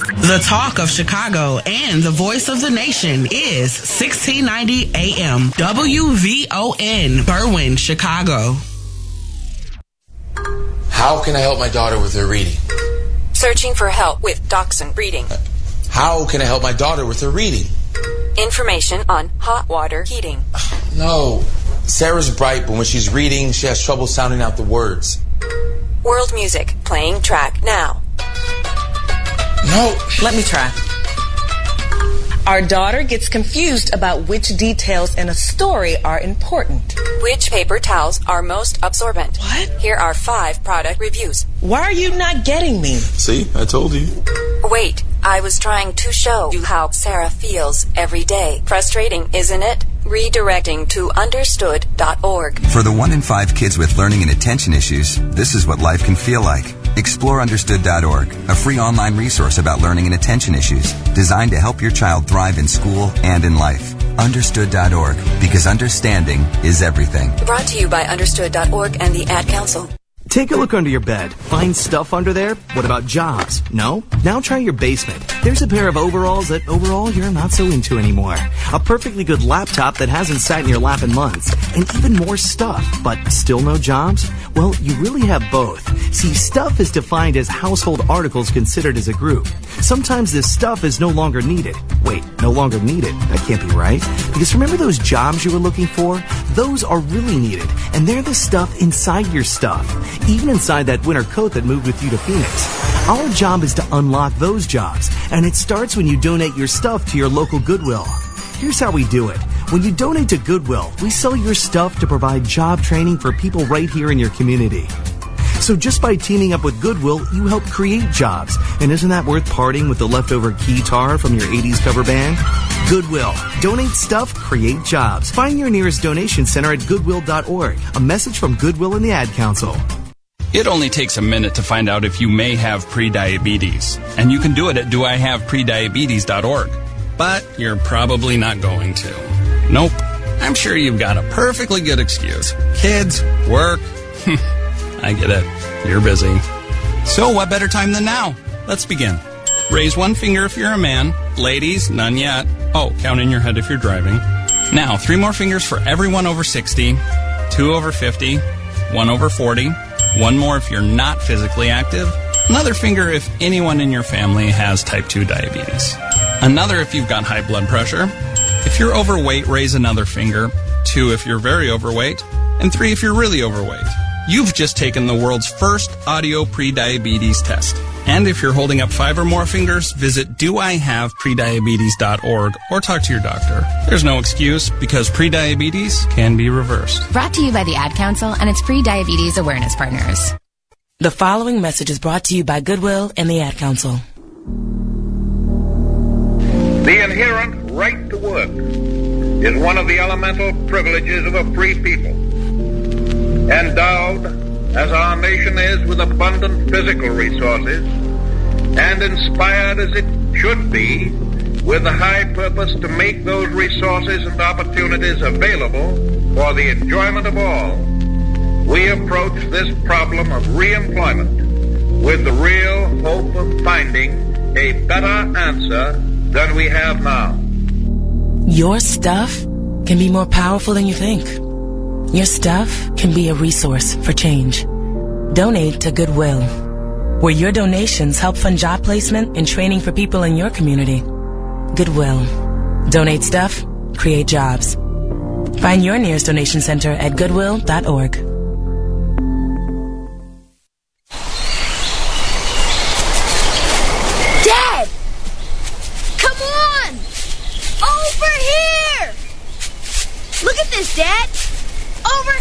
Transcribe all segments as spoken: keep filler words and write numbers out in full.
The talk of Chicago and the voice of the nation is sixteen ninety A M W V O N, Berwyn, Chicago. How can I help my daughter with her reading? Searching for help with Dachshund breeding. How can I help my daughter with her reading? Information on hot water heating. No. Sarah's bright, but when she's reading, she has trouble sounding out the words. World music, playing track now. No. Let me try. Our daughter gets confused about which details in a story are important. Which paper towels are most absorbent? What? Here are five product reviews. Why are you not getting me? See, I told you. Wait, I was trying to show you how Sarah feels every day. Frustrating, isn't it? Redirecting to understood dot org. For the one in five kids with learning and attention issues, this is what life can feel like. Explore understood dot org, a free online resource about learning and attention issues, designed to help your child thrive in school and in life. understood dot org, because understanding is everything. Brought to you by understood dot org and the Ad Council. Take a look under your bed. Find stuff under there? What about jobs? No? Now try your basement. There's a pair of overalls that overall you're not so into anymore. A perfectly good laptop that hasn't sat in your lap in months. And even more stuff, but still no jobs? Well, you really have both. See, stuff is defined as household articles considered as a group. Sometimes this stuff is no longer needed. Wait, no longer needed? That can't be right. Because remember those jobs you were looking for? Those are really needed. And they're the stuff inside your stuff. Even inside that winter coat that moved with you to Phoenix. Our job is to unlock those jobs, and it starts when you donate your stuff to your local Goodwill. Here's how we do it. When you donate to Goodwill, we sell your stuff to provide job training for people right here in your community. So just by teaming up with Goodwill, you help create jobs. And isn't that worth parting with the leftover guitar from your eighties cover band? Goodwill. Donate stuff, create jobs. Find your nearest donation center at goodwill dot org. A message from Goodwill and the Ad Council. It only takes a minute to find out if you may have prediabetes. And you can do it at do I have prediabetes dot org. But you're probably not going to. Nope. I'm sure you've got a perfectly good excuse. Kids, work. I get it. You're busy. So what better time than now? Let's begin. Raise one finger if you're a man. Ladies, none yet. Oh, count in your head if you're driving. Now, three more fingers for everyone over sixty, two over fifty, one over forty, one more if you're not physically active, another finger if anyone in your family has type two diabetes, another if you've got high blood pressure. If you're overweight, raise another finger, two if you're very overweight, and three if you're really overweight. You've just taken the world's first audio prediabetes test. And if you're holding up five or more fingers, visit do I have prediabetes dot org or talk to your doctor. There's no excuse because prediabetes can be reversed. Brought to you by the Ad Council and its pre-diabetes awareness partners. The following message is brought to you by Goodwill and the Ad Council. The inherent right to work is one of the elemental privileges of a free people. Endowed, as our nation is, with abundant physical resources, and inspired as it should be with the high purpose to make those resources and opportunities available for the enjoyment of all, we approach this problem of re-employment with the real hope of finding a better answer than we have now. Your stuff can be more powerful than you think. Your stuff can be a resource for change. Donate to Goodwill, where your donations help fund job placement and training for people in your community. Goodwill. Donate stuff, create jobs. Find your nearest donation center at goodwill dot org. Dad! Come on! Over here! Look at this, Dad! Over!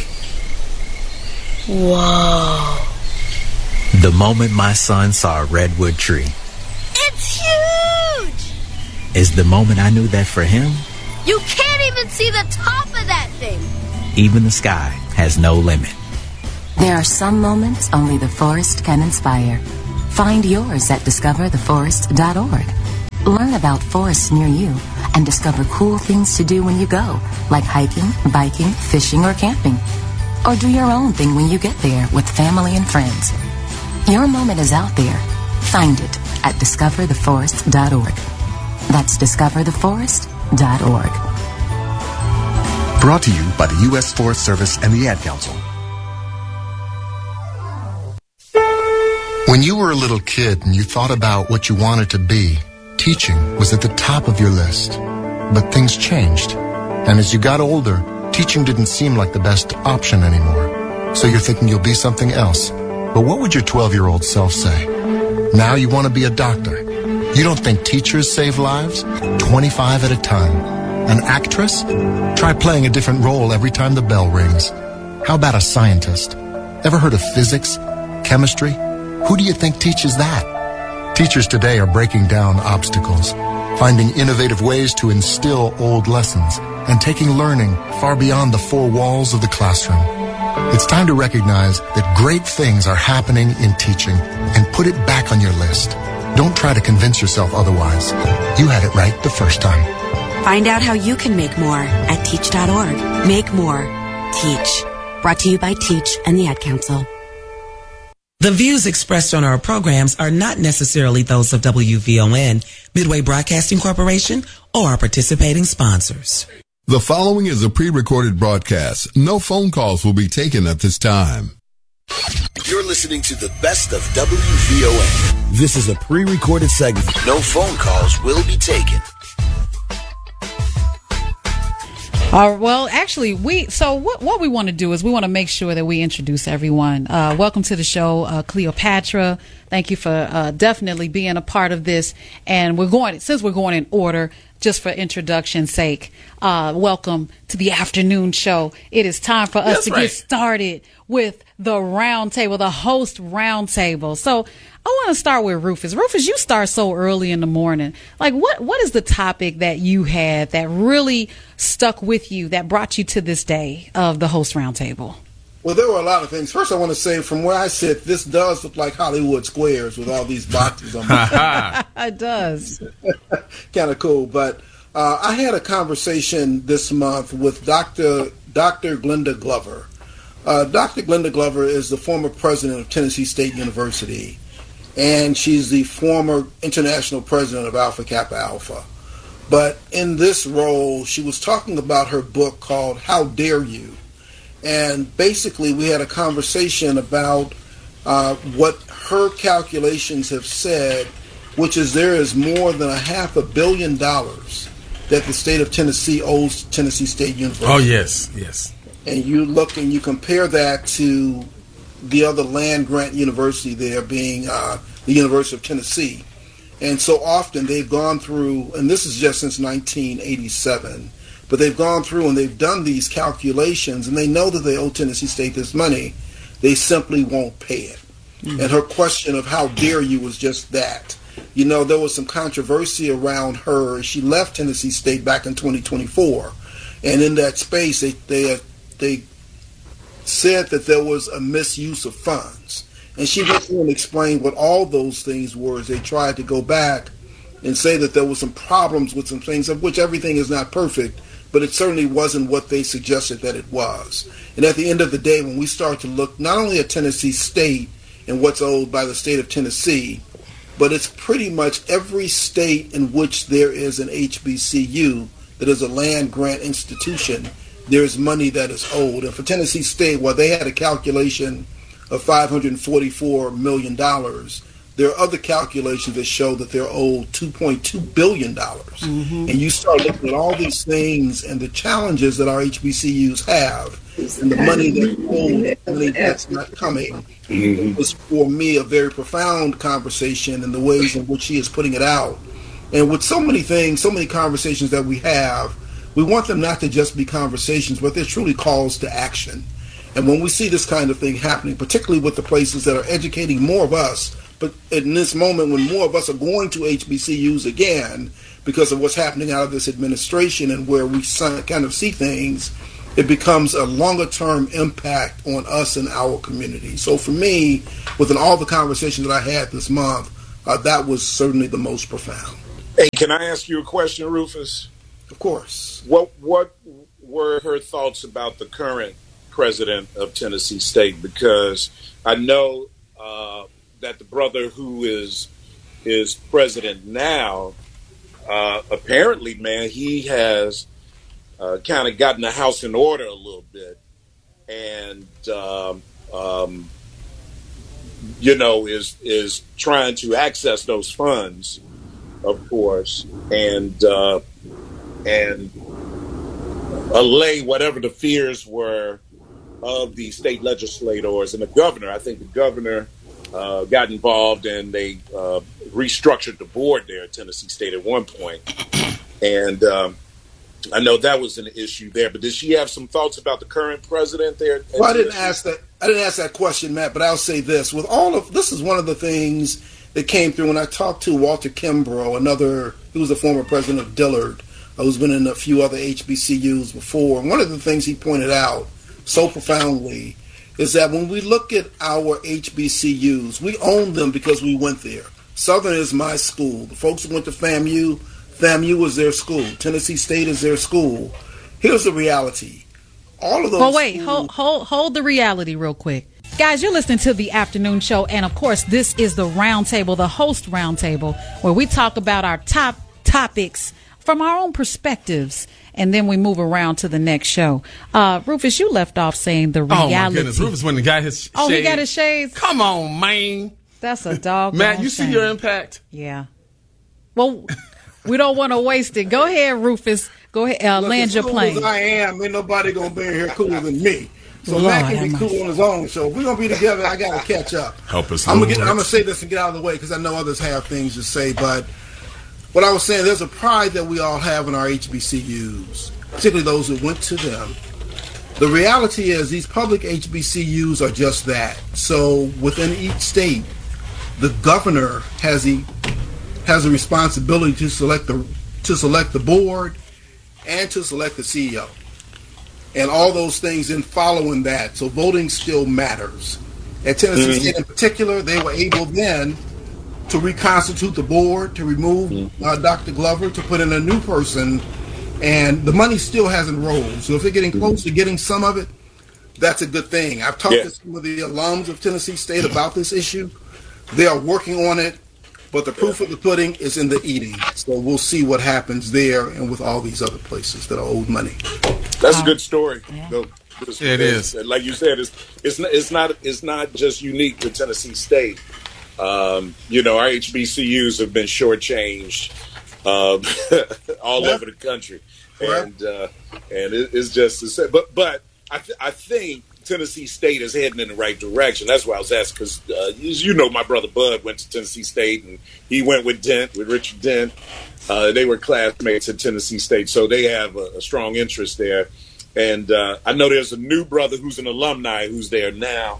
Whoa. The moment my son saw a redwood tree. It's huge! Is the moment I knew that for him, you can't even see the top of that thing. Even the sky has no limit. There are some moments only the forest can inspire. Find yours at discover the forest dot org. Learn about forests near you and discover cool things to do when you go, like hiking, biking, fishing, or camping. Or do your own thing when you get there with family and friends. Your moment is out there. Find it at discover the forest dot org. That's discover the forest dot org. Brought to you by the U S Forest Service and the Ad Council. When you were a little kid and you thought about what you wanted to be, teaching was at the top of your list. But things changed. And as you got older, teaching didn't seem like the best option anymore. So you're thinking you'll be something else. But what would your twelve-year-old self say? Now you want to be a doctor. You don't think teachers save lives? twenty-five at a time. An actress? Try playing a different role every time the bell rings. How about a scientist? Ever heard of physics? Chemistry? Who do you think teaches that? Teachers today are breaking down obstacles, finding innovative ways to instill old lessons, and taking learning far beyond the four walls of the classroom. It's time to recognize that great things are happening in teaching and put it back on your list. Don't try to convince yourself otherwise. You had it right the first time. Find out how you can make more at teach dot org. Make more. Teach. Brought to you by Teach and the Ad Council. The views expressed on our programs are not necessarily those of W V O N, Midway Broadcasting Corporation, or our participating sponsors. The following is a pre-recorded broadcast. No phone calls will be taken at this time. You're listening to the best of W V O N. This is a pre-recorded segment. No phone calls will be taken. Uh, well, actually, we so what what we want to do is we want to make sure that we introduce everyone. Uh, welcome to the show, uh, Cleopatra. Thank you for uh, definitely being a part of this. And we're going since we're going in order, just for introduction's sake. Uh, welcome to the afternoon show. It is time for us That's to right. get started with the round table, the host round table. So I want to start with Rufus. Rufus, you start so early in the morning. Like, what what is the topic that you had that really stuck with you, that brought you to this day of the host round table? Well, there were a lot of things. First, I want to say, from where I sit, this does look like Hollywood Squares with all these boxes on it. It does. Kind of cool. But uh, I had a conversation this month with Doctor Doctor Glenda Glover. Uh, Doctor Glenda Glover is the former president of Tennessee State University, and she's the former international president of Alpha Kappa Alpha. But in this role, she was talking about her book called How Dare You? And basically, we had a conversation about uh, what her calculations have said, which is there is more than a half a billion dollars that the state of Tennessee owes Tennessee State University. Oh, yes, yes. And you look and you compare that to the other land-grant university there being uh, the University of Tennessee. And so often they've gone through, and this is just since nineteen eighty-seven, but they've gone through and they've done these calculations, and they know that they owe Tennessee State this money. They simply won't pay it. Mm-hmm. And her question of how dare you was just that. You know, there was some controversy around her. She left Tennessee State back in twenty twenty-four. And in that space, they, they, they said that there was a misuse of funds. And she went through and explained what all those things were as they tried to go back and say that there were some problems with some things, of which everything is not perfect, but it certainly wasn't what they suggested that it was. And at the end of the day, when we start to look not only at Tennessee State and what's owed by the state of Tennessee, but it's pretty much every state in which there is an H B C U that is a land-grant institution, there's money that is owed. And for Tennessee State, while they had a calculation of five hundred forty-four million dollars, there are other calculations that show that they're owed two point two billion dollars. Mm-hmm. And you start looking at all these things and the challenges that our H B C Us have and the money that's owed, money that's not coming. Mm-hmm. It was, for me, a very profound conversation in the ways in which she is putting it out. And with so many things, so many conversations that we have, we want them not to just be conversations, but they're truly calls to action. And when we see this kind of thing happening, particularly with the places that are educating more of us, but in this moment when more of us are going to H B C Us again because of what's happening out of this administration and where we kind of see things, it becomes a longer-term impact on us and our community. So for me, within all the conversations that I had this month, uh, that was certainly the most profound. Hey, can I ask you a question, Rufus? Of course. What what were her thoughts about the current president of Tennessee State? Because I know uh, that the brother who is is president now, uh, apparently, man, he has uh, kind of gotten the house in order a little bit, and um, um, you know, is is trying to access those funds, of course, and uh, and allay whatever the fears were of the state legislators and the governor. I think the governor uh, got involved, and they uh, restructured the board there at Tennessee State at one point. And um, I know that was an issue there. But does she have some thoughts about the current president there? Well, I didn't ask that. I didn't ask that question, Matt. But I'll say this: with all of this, is one of the things that came through when I talked to Walter Kimbrough, another who was the former president of Dillard, who's been in a few other H B C Us before. And one of the things he pointed out so profoundly is that when we look at our H B C Us, we own them because we went there. Southern is my school. The folks who went to FAMU, FAMU was their school. Tennessee State is their school. Here's the reality. All of those. Well, wait, schools- hold, hold, hold the reality real quick. Guys, you're listening to the afternoon show, and of course, this is the roundtable, the host roundtable, where we talk about our top topics from our own perspectives, and then we move around to the next show. Uh, Rufus, you left off saying the reality. Oh, my goodness. Rufus went and got his Oh, shades. he got his shades? Come on, man. That's a dog. Matt, you see your impact? Yeah. Well, we don't want to waste it. Go ahead, Rufus. Go ahead, uh, Look, land as your cool plane. as I am, ain't nobody gonna be in here cooler than me. So Lord Matt can have be cool on his own. So if we're gonna be together, I gotta catch up. Help us, I'm gonna Lord. get. I'm gonna say this and get out of the way because I know others have things to say. But what I was saying, there's a pride that we all have in our H B C Us, particularly those who went to them. The reality is these public H B C Us are just that. So within each state, the governor has the has a responsibility to select the to select the board and to select the C E O. And all those things in following that. So voting still matters. At Tennessee Mm-hmm. State in particular, they were able then to reconstitute the board, to remove Mm-hmm. uh, Doctor Glover, to put in a new person, and the money still hasn't rolled. So if they're getting close to getting some of it, that's a good thing. I've talked Yeah. to some of the alums of Tennessee State about this issue. They are working on it, but the proof of the pudding is in the eating. So we'll see what happens there and with all these other places that are owed money. That's a good story. Though. It is. Like you said, it's it's not it's not it's not just unique to Tennessee State. Um, you know, our H B C Us have been shortchanged um, all Yeah. over the country, Right. and uh, and it, it's just the same. But but I th- I think Tennessee State is heading in the right direction. That's why I was asking because uh, as you know, my brother Bud went to Tennessee State, and he went with Dent, with Richard Dent. Uh, they were classmates at Tennessee State, so they have a, a strong interest there. And uh, I know there's a new brother who's an alumni who's there now,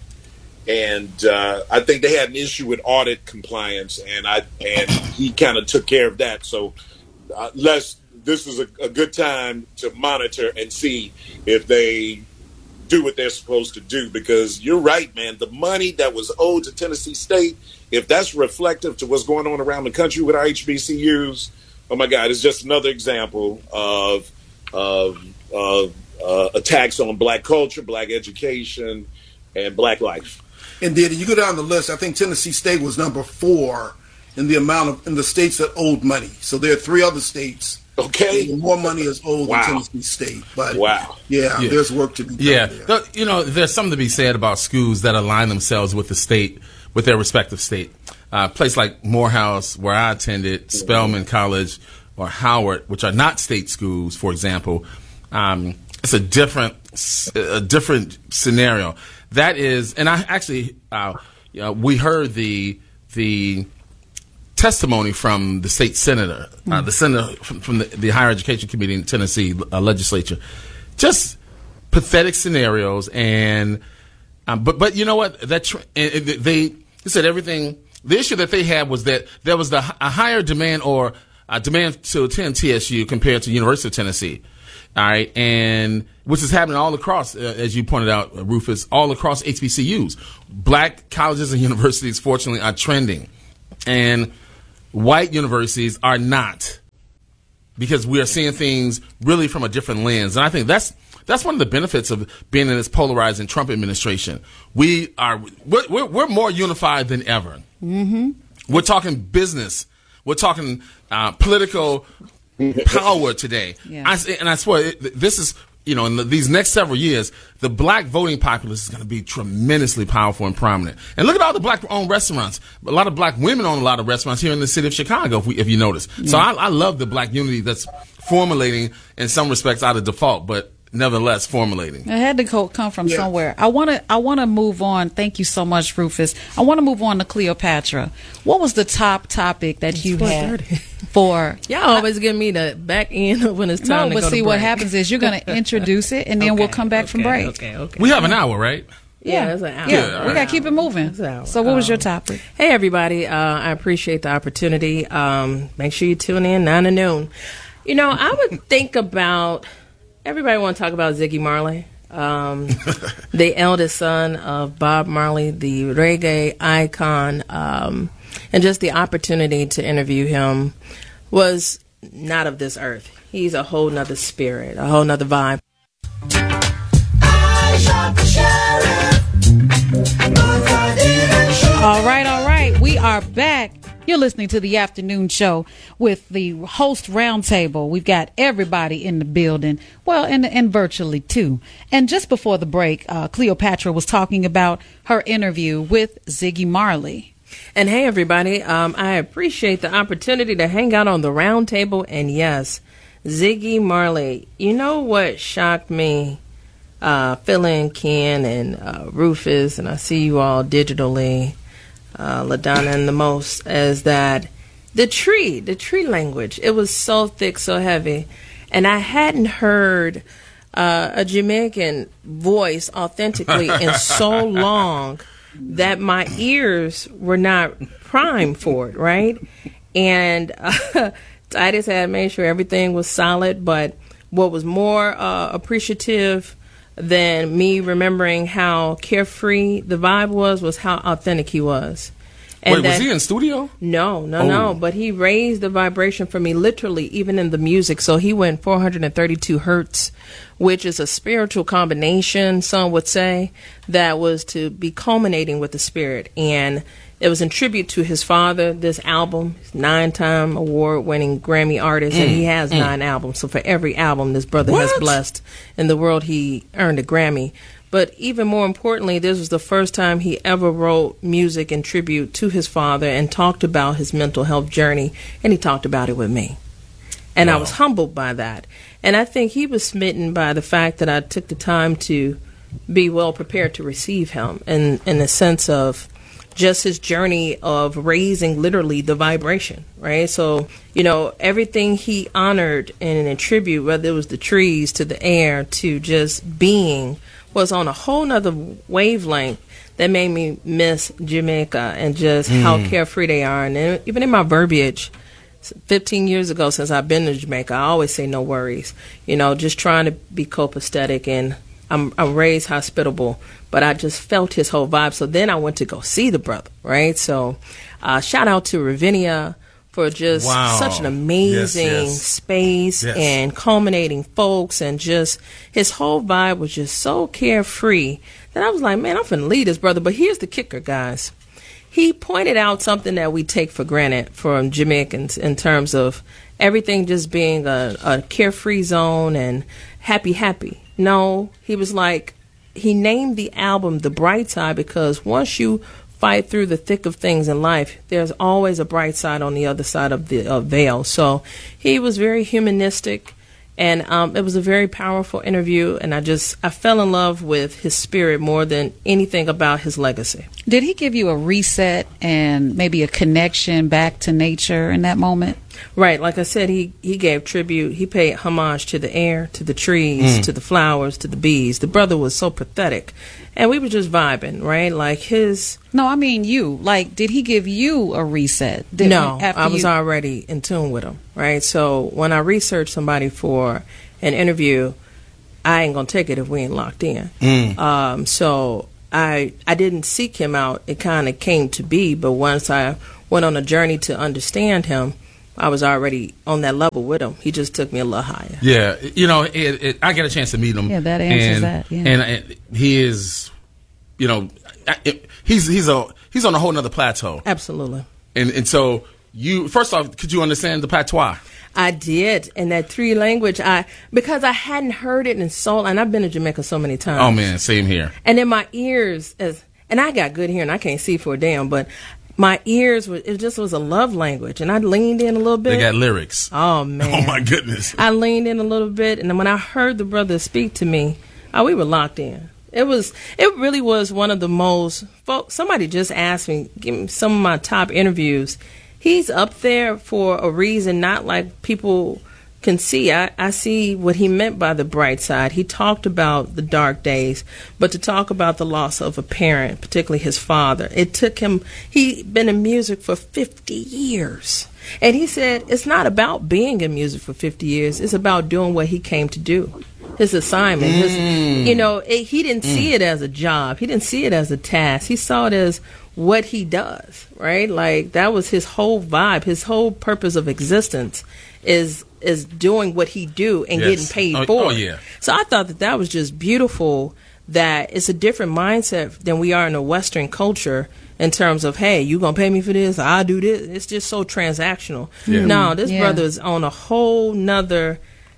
and uh, I think they had an issue with audit compliance, and I and he kind of took care of that. So uh, let's this is a, a good time to monitor and see if they do what they're supposed to do, because you're right, man. The money that was owed to Tennessee State, if that's reflective to what's going on around the country with our H B C Us, oh my God, it's just another example of of, of uh, attacks on black culture, black education, and black life. Indeed, and you go down the list, I think Tennessee State was number four in the amount of in the states that owed money. So there are three other states. Okay, where more money is owed Wow. than Tennessee State. But wow, yeah, Yeah. there's work to be done. Yeah, there. Th- you know, there's something to be said about schools that align themselves with the state, with their respective state. Uh, a place like Morehouse, where I attended, Spelman College, or Howard, which are not state schools, for example, um, it's a different, a different scenario. That is, and I actually, uh, you know, we heard the the testimony from the state senator, uh, the senator from, from the, the Higher Education Committee in Tennessee uh, legislature. Just pathetic scenarios, and um, but but you know what? That tr- and, and they, they said everything. The issue that they had was that there was the, a higher demand or uh, demand to attend T S U compared to University of Tennessee. All right, and which is happening all across, uh, as you pointed out, uh, Rufus, all across H B C Us. Black colleges and universities, fortunately, are trending, and white universities are not, because we are seeing things really from a different lens. And I think that's that's one of the benefits of being in this polarizing Trump administration. We are we're, we're, we're more unified than ever. Mm-hmm. We're talking business. We're talking uh, political power today. Yeah. I, and I swear, it, this is, you know, in the, these next several years, the black voting populace is going to be tremendously powerful and prominent. And look at all the black-owned restaurants. A lot of black women own a lot of restaurants here in the city of Chicago, if, we, if you notice. Yeah. So I, I love the black unity that's formulating, in some respects, out of default, but nevertheless formulating. It had to co- come from yeah. somewhere. I want to I want to move on. Thank you so much, Rufus. I want to move on to Cleopatra. What was the top topic that it's you had for? Y'all always give me the back end when it's time no, to but go see to what break. happens is you're going to introduce it and then okay, we'll come back okay, from break. Okay, okay. We have an hour, right? Yeah, it's an hour. Yeah, yeah we right. got to keep it moving. So what was your topic? Hey, everybody. Uh, I appreciate the opportunity. Um, make sure you tune in nine to noon. You know, I would think about... Everybody want to talk about Ziggy Marley, um, the eldest son of Bob Marley, the reggae icon, um, and just the opportunity to interview him was not of this earth. He's a whole nother spirit, a whole nother vibe. All right, all right. We are back. You're listening to the afternoon show with the host roundtable. We've got everybody in the building, well, and, and virtually too. And just before the break, uh, Cleopatra was talking about her interview with Ziggy Marley. And hey, everybody, um, I appreciate the opportunity to hang out on the roundtable. And yes, Ziggy Marley. You know what shocked me? Uh, Phil and Ken and uh, Rufus, and I see you all digitally. Uh, LaDonna and the most, as that the tree, the tree language, it was so thick, so heavy. And I hadn't heard uh, a Jamaican voice authentically in so long that my ears were not primed for it, right? And uh, Titus had made sure everything was solid, but what was more uh, appreciative than me remembering how carefree the vibe was, was how authentic he was. And Wait, that, was he in studio? No, no, oh. no. But he raised the vibration for me literally, even in the music. So he went four hundred thirty-two hertz, which is a spiritual combination, some would say, that was to be culminating with the spirit. And it was in tribute to his father, this album, nine-time award-winning Grammy artist, mm, and he has mm. nine albums. So for every album this brother what? has blessed in the world, he earned a Grammy. But even more importantly, this was the first time he ever wrote music in tribute to his father and talked about his mental health journey, and he talked about it with me. And wow. I was humbled by that. And I think he was smitten by the fact that I took the time to be well prepared to receive him, in, in the sense of just his journey of raising literally the vibration, right? So, you know, everything he honored and in tribute, whether it was the trees to the air to just being, was on a whole nother wavelength that made me miss Jamaica and just mm. how carefree they are. And then, even in my verbiage, fifteen years ago since I've been to Jamaica, I always say no worries. You know, just trying to be copacetic, and I'm, I'm raised hospitable, but I just felt his whole vibe. So then I went to go see the brother, right? So uh, shout out to Ravinia for just wow. such an amazing yes, yes. space yes. and culminating folks, and just his whole vibe was just so carefree that I was like, man, I'm finna lead this brother. But here's the kicker, guys. He pointed out something that we take for granted from Jamaicans in terms of everything just being a, a carefree zone and happy, happy. No, he was like, he named the album The Bright Side because once you fight through the thick of things in life, there's always a bright side on the other side of the uh, veil. So he was very humanistic, and um, it was a very powerful interview, and I just, I fell in love with his spirit more than anything about his legacy. Did he give you a reset and maybe a connection back to nature in that moment? Right. Like I said, he, he gave tribute. He paid homage to the air, to the trees, mm. to the flowers, to the bees. The brother was so pathetic. And we were just vibing, right? Like his... No, I mean you. Like, did he give you a reset? Did no, he, I was you... already in tune with him, right? So when I research somebody for an interview, I ain't going to take it if we ain't locked in. Mm. Um, so I I didn't seek him out. It kind of came to be. But once I went on a journey to understand him, I was already on that level with him. He just took me a little higher. Yeah, you know, it, it, I get a chance to meet him. Yeah, that answers and, that. Yeah. And, and he is, you know, it, he's he's a he's on a whole nother plateau. Absolutely. And and so you first off, could you understand the patois? I did, and that three language, I because I hadn't heard it in so, and I've been to Jamaica so many times. Oh man, same here. And in my ears, as and I got good hearing, I can't see for a damn, but my ears was it just was a love language, and I leaned in a little bit. They got lyrics. Oh man! Oh my goodness! I leaned in a little bit, and then when I heard the brother speak to me, oh, we were locked in. It was, it really was one of the most. Somebody just asked me, give me some of my top interviews. He's up there for a reason, not like people can see. I, I see what he meant by the bright side. He talked about the dark days, but to talk about the loss of a parent, particularly his father, it took him, he'd been in music for fifty years. And he said, it's not about being in music for fifty years. It's about doing what he came to do. His assignment, his, Mm. you know, it, he didn't see Mm. it as a job. He didn't see it as a task. He saw it as what he does, right? Like that was his whole vibe. His whole purpose of existence is is doing what he do and Yes. getting paid Oh- for oh, it. yeah. So I thought that that was just beautiful. That it's a different mindset than we are in a Western culture in terms of, hey, you gonna pay me for this? I do this. It's just so transactional. Yeah. No, this Yeah. brother is on a whole nother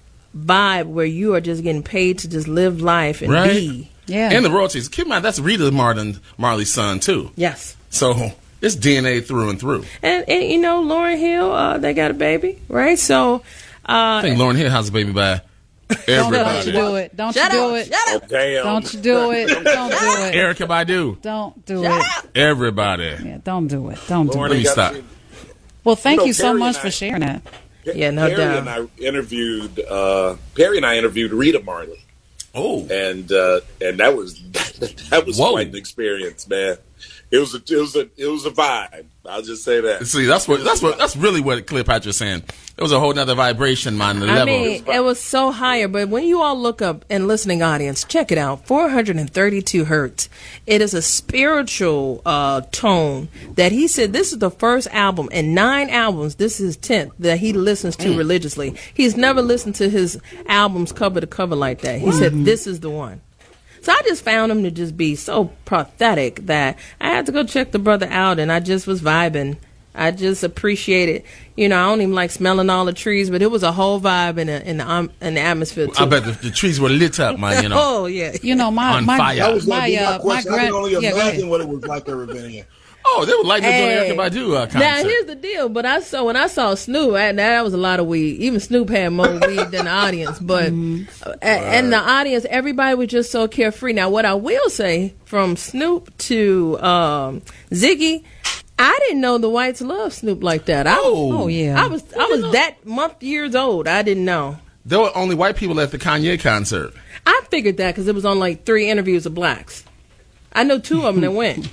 vibe where you are just getting paid to just live life and Right? be. Yeah. And the royalties. Keep in mind, that's Rita Martin, Marley's son, too. Yes. So it's D N A through and through. And, and you know, Lauryn Hill, uh, they got a baby, right? So, uh, I think Lauryn Hill has a baby by Don't, everybody. don't you do it. Don't Shut you do up, it. shut Oh, damn. Don't you do it. Don't do it. Erykah Badu. Don't do it. Everybody. Yeah, don't do it. Don't do Lauren, Let it. me got stop. you- Well, thank You know, you so Perry much and for I- sharing that. Yeah, no Perry doubt. and I interviewed uh, Perry and I interviewed Rita Marley, Oh. and uh, and that was that was Whoa. quite an experience, man. It was a it was a it was a vibe. I'll just say that. See, that's what that's what that's really what Cleopatra's saying. It was a whole nother vibration, man. The I level. mean, it was so higher, but when you all look up and listening audience, check it out. four hundred thirty-two hertz. It is a spiritual uh, tone that he said this is the first album in nine albums. This is tenth that he listens to religiously. He's never listened to his albums cover to cover like that. He said this is the one. So I just found him to just be so pathetic that I had to go check the brother out, and I just was vibing. I just appreciated, you know, I don't even like smelling all the trees, but it was a whole vibe in the in the, um, in the atmosphere too. I bet the, the trees were lit up, man. You know. Oh yeah. You know, my On my fire. That was going to my be my uh, my question. I grand. can only Yeah, go imagine ahead. what it was like ever been here. Oh, they were lighting Hey. up doing Erykah Badu uh, concert. Now here's the deal, but I saw when I saw Snoop, I, that was a lot of weed. Even Snoop had more weed than the audience, but uh, and the audience, everybody was just so carefree. Now, what I will say, from Snoop to um, Ziggy, I didn't know the whites loved Snoop like that. I, Oh. Oh, yeah. I was I was that month years old. I didn't know. There were only white people at the Kanye concert. I figured that because it was on like three interviews of blacks. I know two of them that went.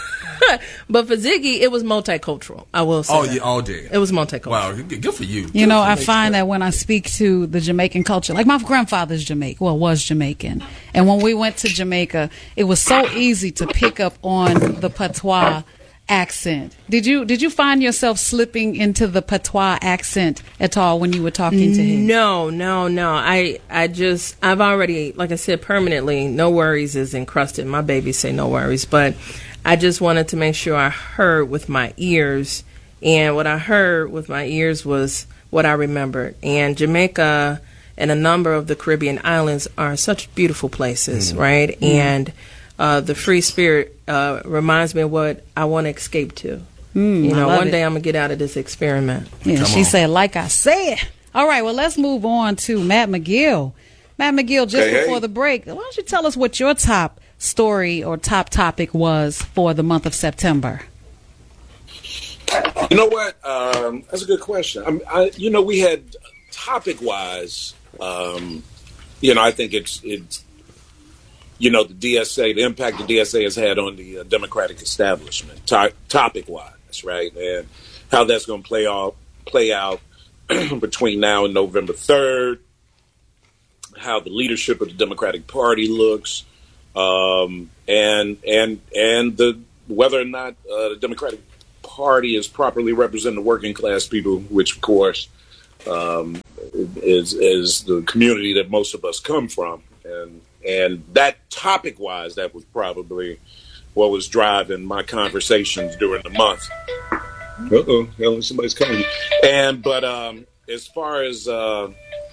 But for Ziggy, it was multicultural. I will say. Oh, that. yeah, all day. It was multicultural. Wow, good good for you. You know, I find that when I speak to the Jamaican culture, like my grandfather's Jamaican, well, was Jamaican. And when we went to Jamaica, it was so easy to pick up on the patois accent. Did you did you find yourself slipping into the patois accent at all when you were talking to him? No, no, no. I, I just, I've already, like I said, permanently, no worries is encrusted. My babies say no worries, but I just wanted to make sure I heard with my ears, and what I heard with my ears was what I remembered. And Jamaica and a number of the Caribbean islands are such beautiful places, Mm. right? And uh, the free spirit uh, reminds me of what I want to escape to. Mm, you I know, love one it. day I'm gonna get out of this experiment. Yeah, Come she on. said, like I said. All right, well, let's move on to Matt McGill. Matt McGill, just Hey, hey. before the break, why don't you tell us what your top story or top topic was for the month of September? You know what? Um, that's a good question. I'm, I, you know, we had topic wise. Um, you know, I think it's it's. You know, the D S A, the impact the D S A has had on the uh, Democratic establishment, to- topic wise, right, and how that's going to play out play out between now and November third. How the leadership of the Democratic Party looks, um, and and and the whether or not uh, the Democratic Party is properly representing the working class people, which of course um, is is the community that most of us come from, and and that topic wise, that was probably what was driving my conversations during the month. Uh oh, somebody's calling you. And but um, as far as uh,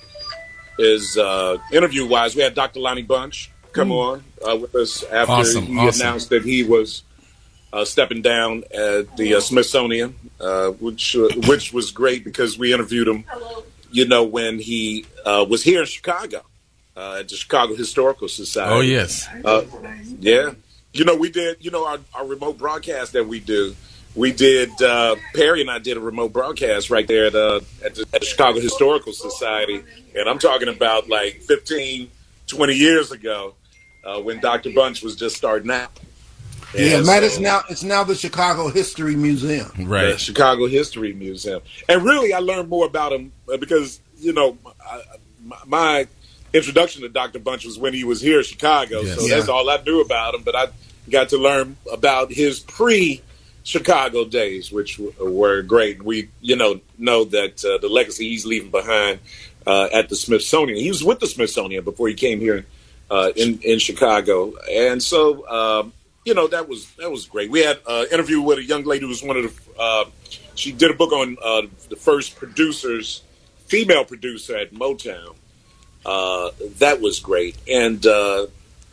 as uh, interview wise, we had Doctor Lonnie Bunch come mm. on uh, with us after awesome, he awesome. announced that he was uh, stepping down at the uh, Smithsonian, uh, which uh, which was great because we interviewed him, you know, when he uh, was here in Chicago uh, at the Chicago Historical Society. Oh yes, uh, yeah. You know, we did. You know, our, our remote broadcast that we do. We did, uh, Perry and I did a remote broadcast right there at, uh, at, the, at the Chicago Historical Society. And I'm talking about like fifteen, twenty years ago uh, when Doctor Bunch was just starting out. And yeah, Matt, so, it's now, it's now the Chicago History Museum. Right. The Chicago History Museum. And really, I learned more about him because, you know, I, my introduction to Doctor Bunch was when he was here in Chicago. Yes. So Yeah. that's all I knew about him. But I got to learn about his pre Chicago days, which w- were great. We, you know, know that uh, the legacy he's leaving behind uh, at the Smithsonian. He was with the Smithsonian before he came here uh, in in Chicago, and so um, you know that was that was great. We had an uh, interview with a young lady who was one of the. Uh, she did a book on uh, the first producers, female producer at Motown. Uh, that was great, and. Uh,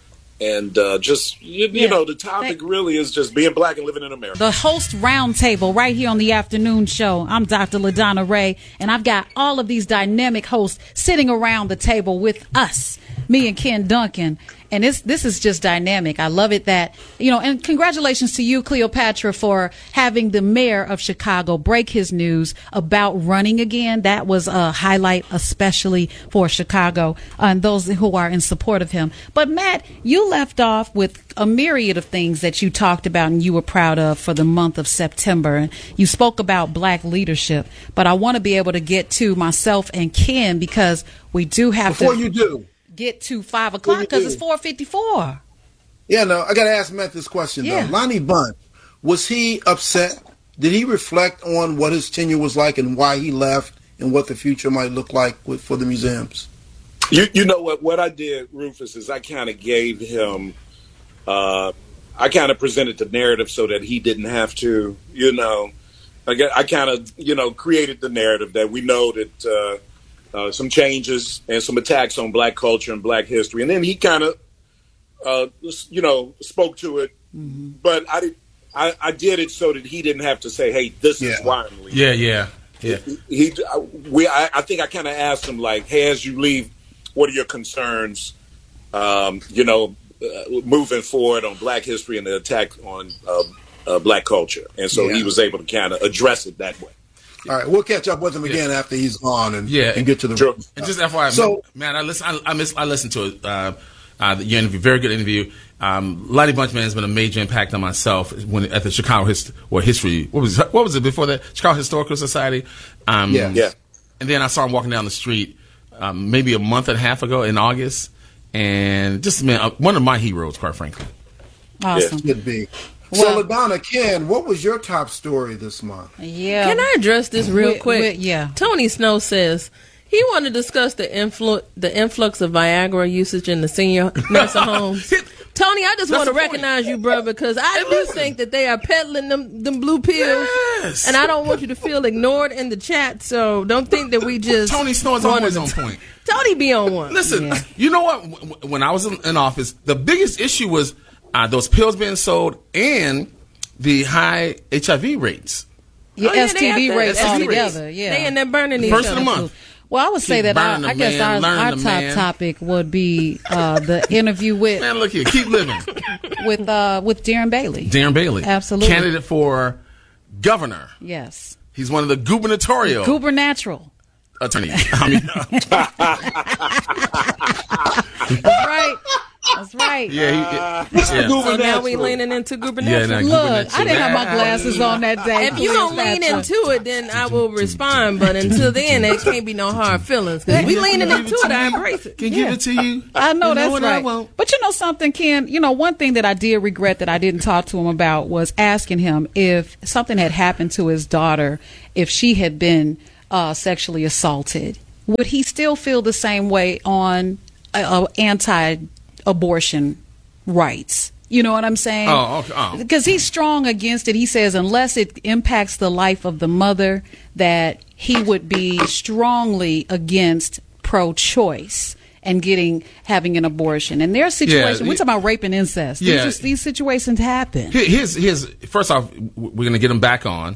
And uh, just, you, you Yeah. know, the topic really is just being black and living in America. The host roundtable right here on the afternoon show. I'm Doctor LaDonna Ray, and I've got all of these dynamic hosts sitting around the table with us, me and Ken Duncan. And this this is just dynamic. I love it that, you know, and congratulations to you, Cleopatra, for having the mayor of Chicago break his news about running again. That was a highlight, especially for Chicago and those who are in support of him. But Matt, you left off with a myriad of things that you talked about and you were proud of for the month of September. And you spoke about black leadership, but I want to be able to get to myself and Ken because we do have Before to you do. get to five o'clock because it's four fifty-four. Yeah, no, I got to ask Matt this question, Yeah. though. Lonnie Bunch, was he upset? Did he reflect on what his tenure was like and why he left and what the future might look like with, for the museums? You you know what? What I did, Rufus, is I kind of gave him, uh, I kind of presented the narrative so that he didn't have to, you know, I, get- I kind of, you know, created the narrative that we know that uh, uh, some changes and some attacks on black culture and black history. And then he kind of, uh, you know, spoke to it. Mm-hmm. But I, did, I, I did it so that he didn't have to say, hey, this Yeah. is why I'm leaving. Yeah, yeah, yeah. He, I, we, I, I think I kind of asked him, like, hey, as you leave, what are your concerns, um, you know, uh, moving forward on black history and the attack on uh, uh, black culture? And so Yeah. he was able to kind of address it that way. All right, we'll catch up with him again after he's gone and, Yeah. and get to the. Sure. And just F Y I, So- man, I listen. I, I miss. I listened to it. Uh, uh, your interview, very good interview. Um, Lonnie Bunch, man, has been a major impact on myself when at the Chicago Hist- or History. What was what was it before that? Chicago Historical Society. Um, Yeah. Yeah. And then I saw him walking down the street, um, maybe a month and a half ago in August, and just man, uh, one of my heroes, quite frankly. Awesome. Could be. Well- so, LaDonna, Ken, what was your top story this month? Yeah. Can I address this real Wi- quick? wi- yeah. Tony Snow says he wanted to discuss the influ- the influx of Viagra usage in the senior nursing homes. Tony, I just That's want to the point. recognize you, bro, because I do think that they are peddling them them blue pills, Yes. and I don't want you to feel ignored in the chat. So don't think that we just Tony Snow is wanted always to- on point. Tony be on one. Listen, Yeah. you know what? W- w- When I was in, in office, the biggest issue was uh, those pills being sold and the high H I V rates. Yeah, Oh, yeah, S they T have V that. rates S T V altogether. rates. Yeah. They in there burning each First of other. the month. Well, I would say Keep that burning I, I the guess man, our, learn our the top man. topic would be uh, the interview with Man, look here, keep living. with uh, with Darren Bailey. Darren Bailey, Absolutely. candidate for governor. Yes. He's one of the gubernatorial Gubernatural. attorneys. I mean, That's right. That's right. yeah, he, yeah. So now we leaning into Yeah, gubernatorial. now Look, I didn't have my glasses on that day. If you don't lean into it, then I will respond. But until then, there can't be no hard feelings. Because we leaning into it, I embrace it. Can Yeah. give it to you. I know You that's what I right. want. But you know something, Ken? You know, one thing that I did regret that I didn't talk to him about was asking him if something had happened to his daughter, if she had been uh, sexually assaulted. Would he still feel the same way on uh, uh, anti-abortion rights? You know what I'm saying? Oh, okay. Oh. Because he's strong against it. He says unless it impacts the life of the mother, that he would be strongly against pro-choice and getting having an abortion. And there are situations, Yeah, we're talking about rape and incest. Yeah. These, are, these situations happen. Here- Here's, here's, first off, we're going to get him back on.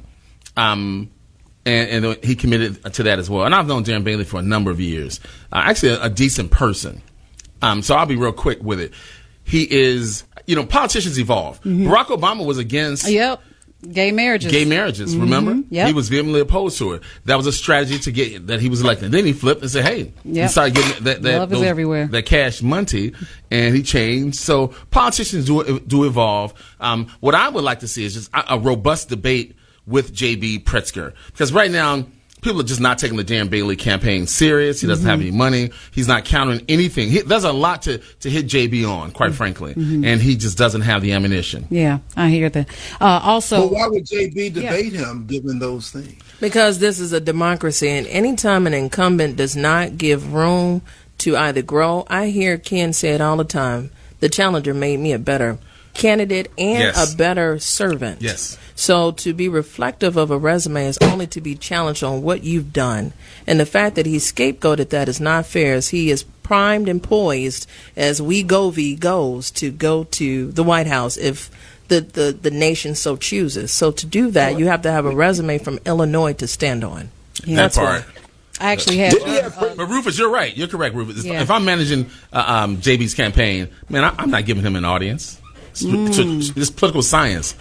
Um, and, and he committed to that as well. And I've known Darren Bailey for a number of years. Uh, actually, a, a decent person. Um, so I'll be real quick with it. He is, you know, politicians evolve. Mm-hmm. Barack Obama was against Yep. Gay marriages. gay marriages, Mhm. remember? Yep. He was vehemently opposed to it. That was a strategy to get that he was elected. Then he flipped and said, hey, he Yep. started getting that, that, Love is everywhere. that cash money, and he changed. So politicians do do evolve. Um, what I would like to see is just a, a robust debate with J B. Pritzker. Because right now, people are just not taking the Dan Bailey campaign serious. He doesn't Mhm. have any money. He's not countering anything. He, there's a lot to, to hit J B on, quite frankly. Mhm. And he just doesn't have the ammunition. Yeah, I hear that. Uh, also, But why would J B debate him given those things? Because this is a democracy, and anytime an incumbent does not give room to either grow, I hear Ken say it all the time, the challenger made me a better candidate and Yes. a better servant. Yes. So to be reflective of a resume is only to be challenged on what you've done. And the fact that he's scapegoated that is not fair, as he is primed and poised as we go V goes to go to the White House if the, the, the nation so chooses. So to do that, you have to have a resume from Illinois to stand on. Yeah. That's That part. why. I actually had. Uh, But Rufus, you're right. You're correct, Rufus. Yeah. If I'm managing uh, um, J B's campaign, man, I, I'm not giving him an audience. It's, Mm. it's political science.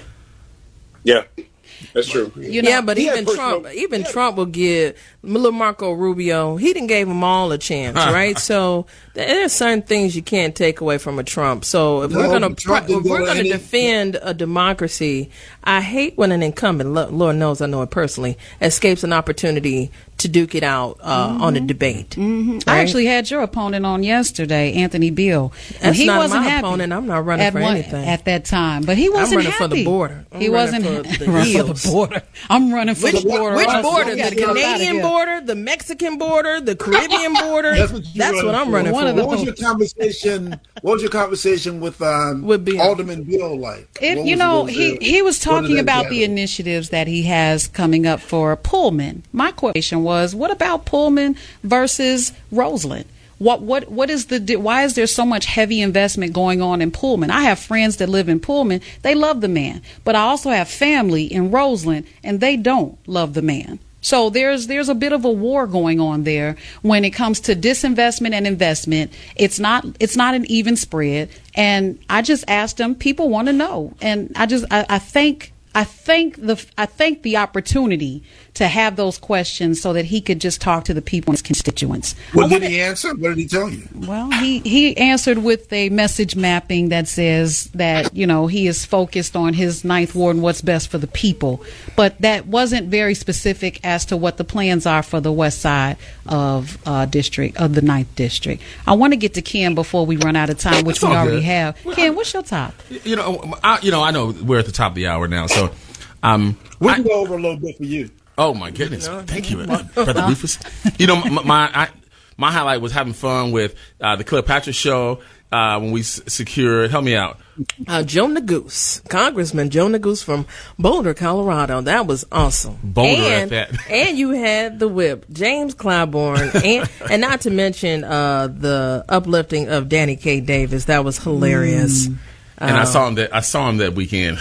Yeah, that's true. You know, yeah, but he had even personal- Trump, even Trump will give little Marco Rubio. He didn't gave them all a chance, right? So there's certain things you can't take away from a Trump. So if No, we're gonna but Trump if didn't we're go gonna any- defend a democracy, I hate when an incumbent, lo- Lord knows I know it personally, escapes an opportunity to duke it out uh, Mm-hmm. on a debate. Mhm. I Right? actually had your opponent on yesterday, Anthony Beale, and That's he not wasn't my happy opponent. I'm not running at for one- anything. at that time. But he wasn't running happy for the border. I'm he running wasn't for the running for hills. the border. I'm running for Which, the border. which also. border? We The gotta get up outta Canadian here. border, the Mexican border, the Caribbean border. That's what, you That's running what I'm for. running One for. of the- What was your conversation? What was your conversation with um, With Bill. Alderman Bill like? It, What you was- know, what was he, the- he was what did talking that about gather? the initiatives that he has coming up for Pullman. My question was, what about Pullman versus Roseland? What what what is the di- why is there so much heavy investment going on in Pullman? I have friends that live in Pullman. They love the man, but I also have family in Roseland, and they don't love the man. So there's there's a bit of a war going on there when it comes to disinvestment and investment. It's not it's not an even spread. And I just asked them. People want to know, and I just I, I think. I think the I think the opportunity to have those questions so that he could just talk to the people and his constituents. What did he answer? What did he tell you? Well, he, he answered with a message mapping that says that, you know, he is focused on his ninth ward and what's best for the people. But that wasn't very specific as to what the plans are for the west side of uh, district, of the ninth district. I want to get to Ken before we run out of time, which It's we all already good. have. Ken, what's your top? You know, I, you know, I know we're at the top of the hour now, so um, We I- can go over a little bit for you. Oh my goodness! Thank you, brother Rufus. You know, my my, I, my highlight was having fun with uh, the Cleopatra show uh, when we s- secured. Help me out. Uh, Joe Neguse, Congressman Joe Neguse from Boulder, Colorado. That was awesome. Boulder at and, that. and you had the whip, James Clyburn, and and not to mention uh, the uplifting of Danny K. Davis. That was hilarious. Mm. And I saw him that I saw him that weekend.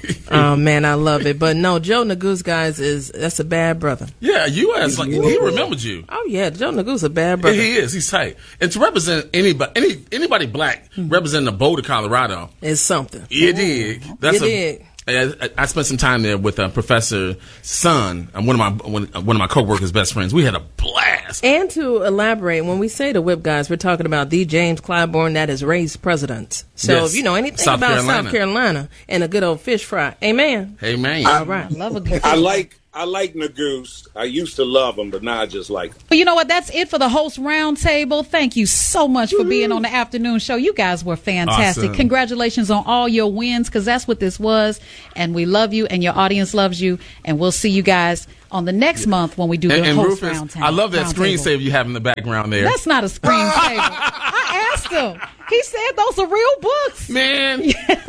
Oh man, I love it. But no, Joe Neguse, guys, is that's a bad brother. Yeah, you asked like he remembered you. Oh yeah, Joe Neguse a bad brother. Yeah, he is. He's tight. And to represent anybody, any anybody black representing the Boulder, Colorado, is something. You dig? That's You a. dig. I, I spent some time there with uh, Professor Sun, um, one of my one, one of my coworkers' best friends. We had a blast. And to elaborate, when we say the whip guys, we're talking about the James Clyburn that has raised presidents. So Yes. if you know anything South about Carolina. South Carolina and a good old fish fry, amen. Hey man, All right. I love a good I like I like Neguse. I used to love him, but now I just like him. Well, you know what? That's it for the host roundtable. Thank you so much for being on the afternoon show. You guys were fantastic. Awesome. Congratulations on all your wins, because that's what this was. And we love you, and your audience loves you. And we'll see you guys on the next month when we do and, the and host Rufus, roundtable. I love that roundtable. screensaver you have in the background there. That's not a screensaver. I I asked him. He said those are real books. Man.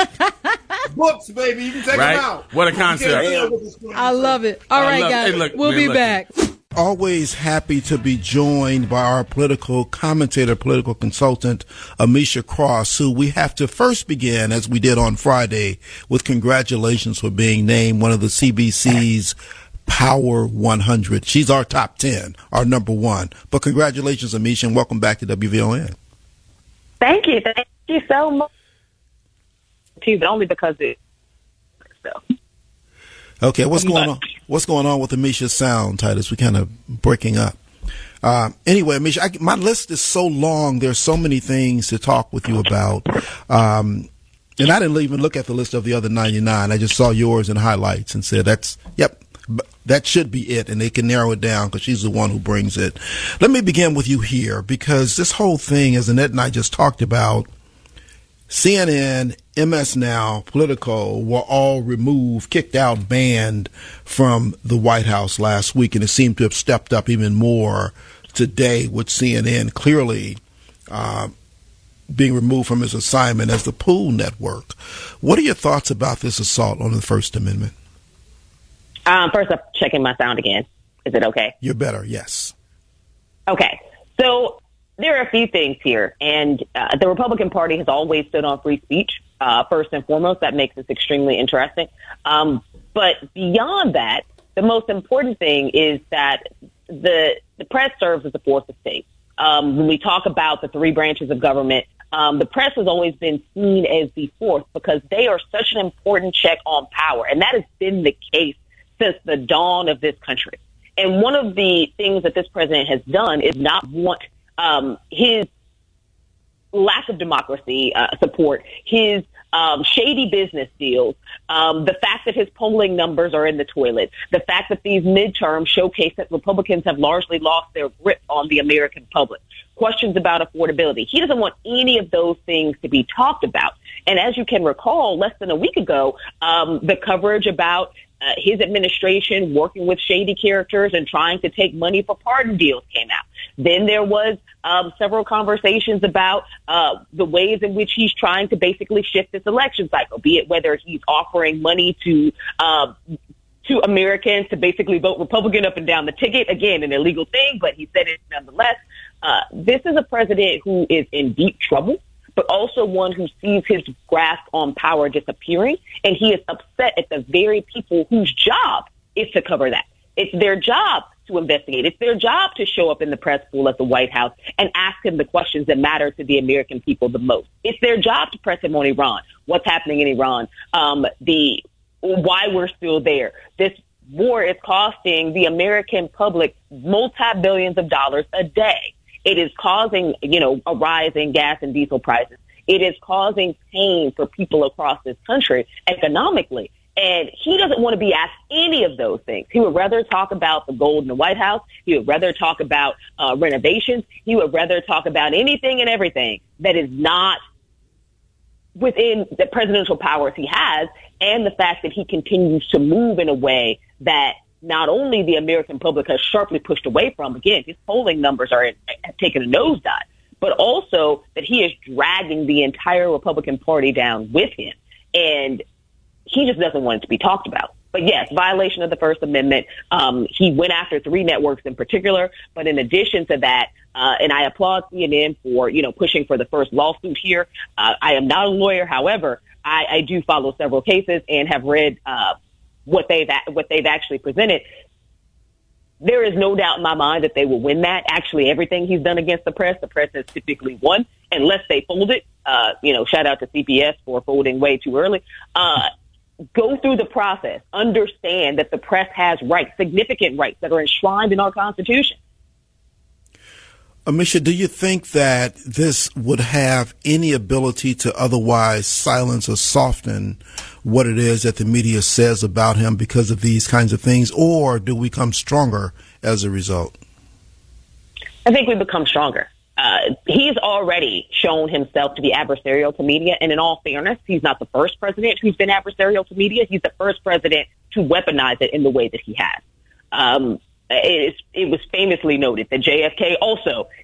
Books, baby. You can take right? them out. What a concept. I love it. All right, love, guys. Hey, look, we'll man, be look. back. Always happy to be joined by our political commentator, political consultant, Amisha Cross, who we have to first begin, as we did on Friday, with congratulations for being named one of the C B C's Power one hundred. She's our top ten, our number one. But congratulations, Amisha, and welcome back to W V O N. Thank you. Thank you so much. Too, but only because it. So. Okay, what's going on? What's going on with Amisha's sound, Titus? We kind of breaking up. Uh, anyway, Amisha, I, my list is so long. There's so many things to talk with you about. Um, and I didn't even look at the list of the other ninety-nine. I just saw yours in highlights and said, "That's yep, that should be it." And they can narrow it down because she's the one who brings it. Let me begin with you here, because this whole thing, as Annette and I just talked about, C N N, M S Now, Politico were all removed, kicked out, banned from the White House last week, and it seemed to have stepped up even more today with C N N clearly uh, being removed from his assignment as the Pool Network. What are your thoughts about this assault on the First Amendment? Um, first, I'm checking my sound again. Is it okay? You're better, yes. Okay. So there are a few things here, and uh, the Republican Party has always stood on free speech, uh, first and foremost. That makes this extremely interesting. Um, but beyond that, the most important thing is that the the press serves as a fourth estate. Um, when we talk about the three branches of government, um, the press has always been seen as the fourth because they are such an important check on power, and that has been the case since the dawn of this country. And one of the things that this president has done is not want Um, his lack of democracy uh, support, his um, shady business deals, um, the fact that his polling numbers are in the toilet, the fact that these midterms showcase that Republicans have largely lost their grip on the American public, questions about affordability. He doesn't want any of those things to be talked about. And as you can recall, less than a week ago, um, the coverage about Uh, his administration working with shady characters and trying to take money for pardon deals came out. Then there was um, several conversations about uh, the ways in which he's trying to basically shift this election cycle, be it whether he's offering money to uh, to Americans to basically vote Republican up and down the ticket. Again, an illegal thing, but he said it nonetheless. Uh, this is a president who is in deep trouble, but also one who sees his grasp on power disappearing, and he is upset at the very people whose job is to cover that. It's their job to investigate. It's their job to show up in the press pool at the White House and ask him the questions that matter to the American people the most. It's their job to press him on Iran, what's happening in Iran, um, the why we're still there. This war is costing the American public multi-billions of dollars a day. It is causing, you know, a rise in gas and diesel prices. It is causing pain for people across this country economically. And he doesn't want to be asked any of those things. He would rather talk about the gold in the White House. He would rather talk about uh, renovations. He would rather talk about anything and everything that is not within the presidential powers he has, and the fact that he continues to move in a way that not only the American public has sharply pushed away from, again, his polling numbers are have taken a nosedive, but also that he is dragging the entire Republican Party down with him. And he just doesn't want it to be talked about. But yes, violation of the First Amendment. Um, he went after three networks in particular. But in addition to that, uh, and I applaud C N N for, you know, pushing for the first lawsuit here. Uh, I am not a lawyer. However, I, I do follow several cases and have read uh, what they've what they've actually presented. There is no doubt in my mind that they will win that. Actually, everything he's done against the press, the press has typically won, unless they fold it. Uh, you know, shout out to C B S for folding way too early. Uh, go through the process. Understand that the press has rights, significant rights that are enshrined in our Constitution. Amisha, do you think that this would have any ability to otherwise silence or soften what it is that the media says about him because of these kinds of things, or do we come stronger as a result? I think we become stronger. Uh, he's already shown himself to be adversarial to media, and in all fairness, he's not the first president who's been adversarial to media. He's the first president to weaponize it in the way that he has. Um, It, is, it was famously noted that J F K also